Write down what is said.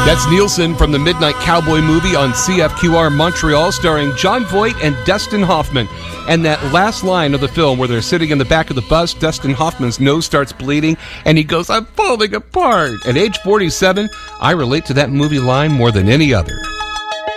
That's Nielsen from the Midnight Cowboy movie on CFQR Montreal, starring John Voight and Dustin Hoffman. And that last line of the film where they're sitting in the back of the bus, Dustin Hoffman's nose starts bleeding, and he goes, "I'm falling apart." At age 47, I relate to that movie line more than any other.